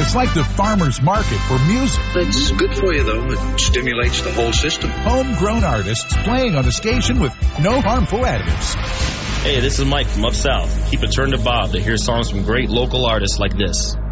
It's like the farmer's market for music. It's good for you, though. It stimulates the whole system. Homegrown artists playing on the station with no harmful additives. Hey, this is Mike from Up South. Keep it turned to Bob to hear songs from great local artists like this.